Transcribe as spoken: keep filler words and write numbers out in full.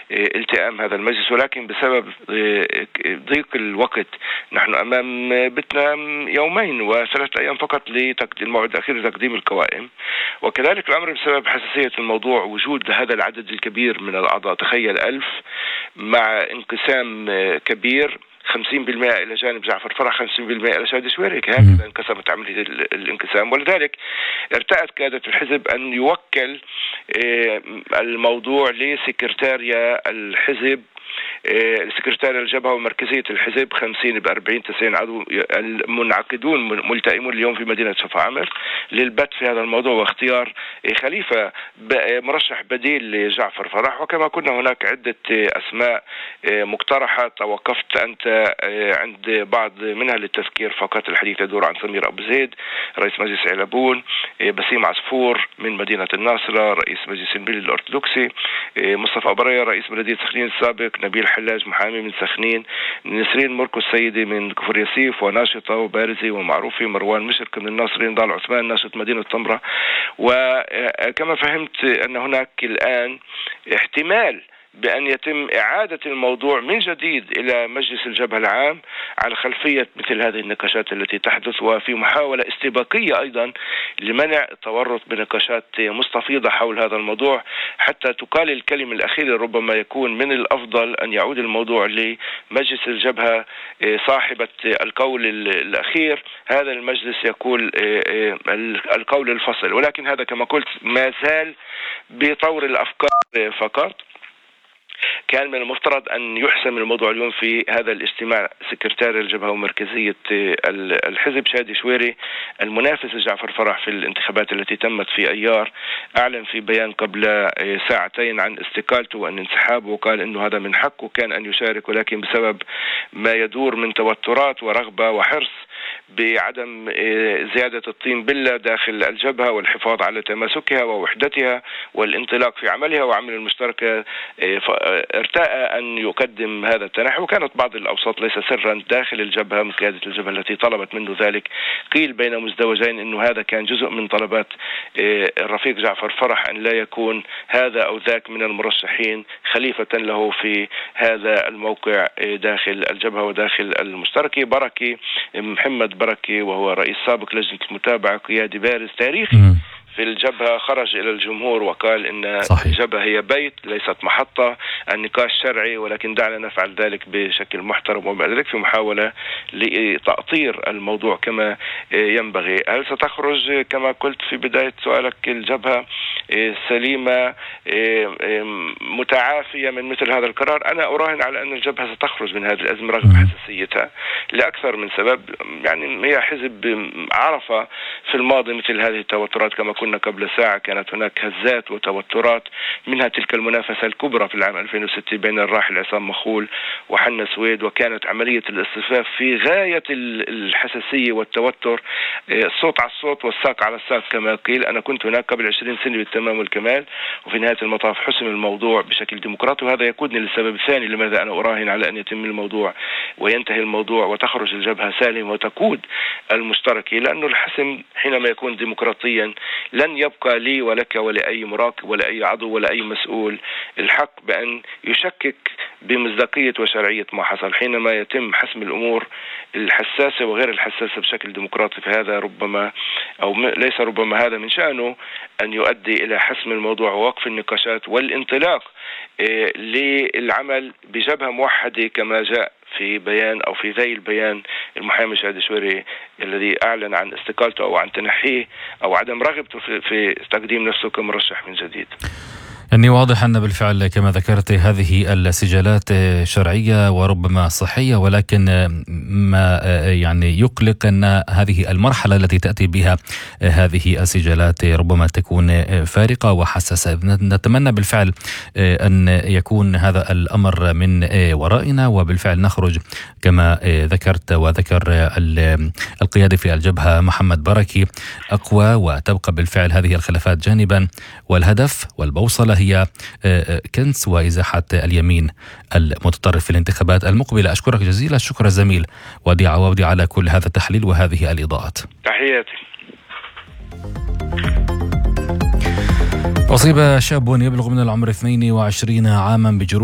التئام هذا المجلس، ولكن بسبب ضيق الوقت نحن أمام بتنا يومين وثلاثة أيام فقط للموعد الأخير لتقديم القوائم، وكذلك الأمر بسبب حساسية الموضوع وجود هذا العدد الكبير من الأعضاء، تخيل ألف مع انقسام كبير، خمسين بالمئة إلى جانب جعفر فرح، خمسين بالمئة إلى شادي شويري، هكذا انقسمت عملية الانقسام. ولذلك ارتأت قادة الحزب أن يوكل الموضوع لسكرتاريا الحزب، سكرتير الجبهة ومركزية الحزب، خمسين بأربعين تسعين عضو المنعقدون ملتئمون اليوم في مدينة شفا عمر للبت في هذا الموضوع واختيار خليفة مرشح بديل لجعفر فرح. وكما كنا هناك عدة أسماء مقترحة، توقفت أنت عند بعض منها للتذكير فقط. الحديث يدور عن سمير أبو زيد رئيس مجلس علبون، بسيم عصفور من مدينة الناصرة رئيس مجلس البلد الأرثوذكسي، مصطفى أبرية رئيس بلدية سخنين السابق، نبيل حلاج محامي من سخنين، نسرين مركو السيدي من كفر ياسيف، وناشطة وبارزي ومعروفي مروان مشرك من الناصرين، ضال عثمان ناشط مدينة طمرة. وكما فهمت أن هناك الآن احتمال بأن يتم إعادة الموضوع من جديد إلى مجلس الجبهة العام على خلفية مثل هذه النقاشات التي تحدث، وفي محاولة استباقية أيضا لمنع التورط بنقاشات مستفيضة حول هذا الموضوع حتى تقال الكلمة الأخيرة. ربما يكون من الأفضل أن يعود الموضوع لمجلس الجبهة صاحبة القول الأخير، هذا المجلس يقول القول الفصل، ولكن هذا كما قلت ما زال بطور الأفكار فقط. كان من المفترض أن يحسم الموضوع اليوم في هذا الاجتماع سكرتير الجبهة ومركزية الحزب شادي شويري المنافس لجعفر فرح في الانتخابات التي تمت في أيار، أعلن في بيان قبل ساعتين عن استقالته وأن انسحابه، وقال أنه هذا من حقه كان أن يشارك، ولكن بسبب ما يدور من توترات ورغبة وحرص بعدم زيادة الطين بلة داخل الجبهة والحفاظ على تماسكها ووحدتها والانطلاق في عملها وعمل المشتركة، ارتأى أن يقدم هذا التنحي. وكانت بعض الأوساط ليس سرا داخل الجبهة من قيادة الجبهة التي طلبت منه ذلك، قيل بين مزدوجين أنه هذا كان جزء من طلبات الرفيق جعفر فرح أن لا يكون هذا أو ذاك من المرشحين خليفة له في هذا الموقع داخل الجبهة وداخل المشتركة. بركي محمد بركي وهو رئيس سابق لجنة المتابعة قيادي بارز تاريخي في الجبهة خرج إلى الجمهور وقال إن صحيح. الجبهة هي بيت ليست محطة، النقاش شرعي ولكن دعنا نفعل ذلك بشكل محترم، وبعد ذلك في محاولة لتأطير الموضوع كما ينبغي. هل ستخرج كما قلت في بداية سؤالك الجبهة سليمة متعافية من مثل هذا القرار؟ أنا أراهن على أن الجبهة ستخرج من هذه الأزمة رغم حساسيتها لأكثر من سبب. يعني هي حزب عرفة في الماضي مثل هذه التوترات، كما كنا قبل ساعة كانت هناك هزات وتوترات، منها تلك المنافسة الكبرى في العام ألفين وستة بين الراحل عصام مخول وحنا سويد، وكانت عملية الاصطفاف في غاية الحساسية والتوتر، الصوت على الصوت والساق على الساق كما قيل. أنا كنت هناك قبل عشرين سنة بالتمام والكمال، وفي نهاية المطاف حسم الموضوع بشكل ديمقراطي، وهذا يقودني للسبب الثاني لماذا أنا أراهن على أن يتم الموضوع وينتهي الموضوع وتخرج الجبهة سالمة وتقود المشتركة، لأنه الحسم حينما يكون ديمقراطيا لن يبقى لي ولك ولا أي مراقب ولا أي عضو ولا أي مسؤول الحق بأن يشكك بمصداقية وشرعية ما حصل حينما يتم حسم الأمور الحساسة وغير الحساسة بشكل ديمقراطي. فهذا ربما أو ليس ربما هذا من شأنه أن يؤدي إلى حسم الموضوع ووقف النقاشات والانطلاق للعمل بجبهة موحدة كما جاء في بيان أو في ذيل البيان المحامي شادي شويري الذي أعلن عن استقالته أو عن تنحيه أو عدم رغبته في, في تقديم نفسه كمرشح من جديد. يعني واضح أن بالفعل كما ذكرت هذه السجالات شرعية وربما صحية، ولكن ما يعني يقلق أن هذه المرحلة التي تأتي بها هذه السجالات ربما تكون فارقة وحساسة. نتمنى بالفعل أن يكون هذا الأمر من ورائنا وبالفعل نخرج كما ذكرت وذكر القيادي في الجبهة محمد بركي أقوى، وتبقى بالفعل هذه الخلافات جانبا والهدف والبوصلة هي كنس وإزاحة اليمين المتطرف في الانتخابات المقبلة. أشكرك جزيل الشكر الزميل وديع عوضي على كل هذا التحليل وهذه الإضاءات. تحياتي. أصيب شاب يبلغ من العمر اثنين وعشرين عاما بجروح